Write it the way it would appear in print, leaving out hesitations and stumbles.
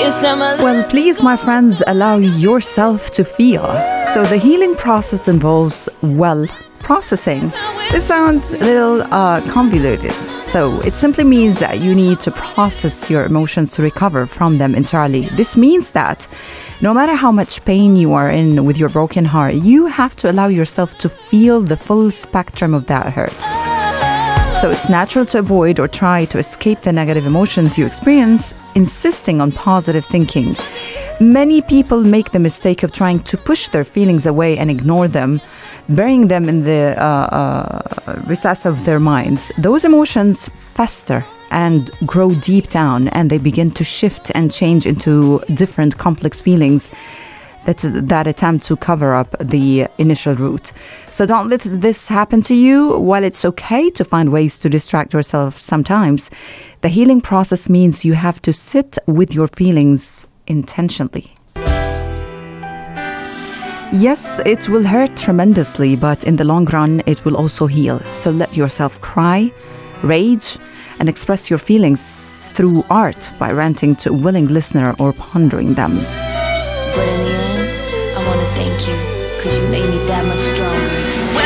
Well, please, my friends, allow yourself to feel. So the healing process involves, processing. This sounds a little convoluted. So it simply means that you need to process your emotions to recover from them entirely. This means that no matter how much pain you are in with your broken heart, you have to allow yourself to feel the full spectrum of that hurt. So it's natural to avoid or try to escape the negative emotions you experience, insisting on positive thinking. Many people make the mistake of trying to push their feelings away and ignore them, burying them in the recess of their minds. Those emotions fester and grow deep down, and they begin to shift and change into different complex feelings that attempt to cover up the initial root. So don't let this happen to you. While it's okay to find ways to distract yourself sometimes, the healing process means you have to sit with your feelings intentionally. Yes, it will hurt tremendously, but in the long run, it will also heal. So let yourself cry, rage, and express your feelings through art by ranting to a willing listener or pondering them. But in the end, I want to thank you, because you made me that much stronger.